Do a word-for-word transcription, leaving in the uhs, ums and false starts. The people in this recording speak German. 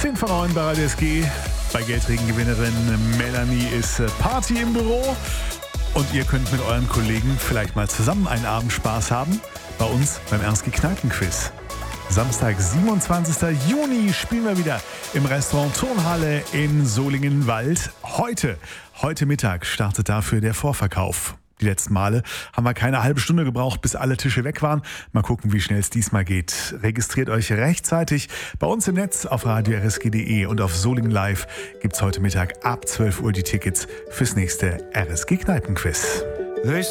zehn vor neun bei Radio S G. Bei Geldregengewinnerin Melanie ist Party im Büro. Und ihr könnt mit euren Kollegen vielleicht mal zusammen einen Abend Spaß haben. Bei uns beim R S G Kneipenquiz. Samstag, siebenundzwanzigsten Juni spielen wir wieder im Restaurant Turnhalle in Solingenwald. Heute, heute Mittag startet dafür der Vorverkauf. Die letzten Male haben wir keine halbe Stunde gebraucht, bis alle Tische weg waren. Mal gucken, wie schnell es diesmal geht. Registriert euch rechtzeitig bei uns im Netz auf radio r s g punkt d e und auf Solingen Live gibt es heute Mittag ab zwölf Uhr die Tickets fürs nächste R S G Kneipenquiz.